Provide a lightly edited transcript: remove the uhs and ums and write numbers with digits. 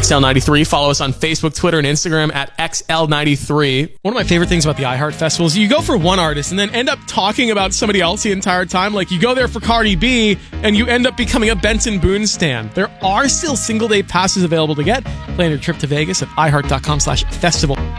XL93. Follow us on Facebook, Twitter, and Instagram at XL93. One of my favorite things about the iHeart Festival is you go for one artist and then end up talking about somebody else the entire time. Like, you go there for Cardi B and you end up becoming a Benson Boone stan. There are still single-day passes available to get. Plan your trip to Vegas at iHeart.com/festival.